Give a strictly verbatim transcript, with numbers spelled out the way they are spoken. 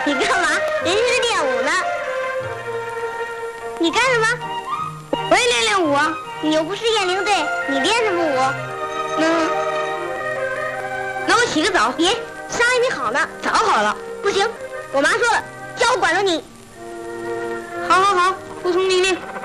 你干嘛？人家是练舞呢。你干什么？我也练练舞啊。你又不是雁翎队，你练什么舞？嗯，那我洗个澡。别，伤还没好呢。早好了。不行，我妈说了，叫我管着你。好好好，服从命令。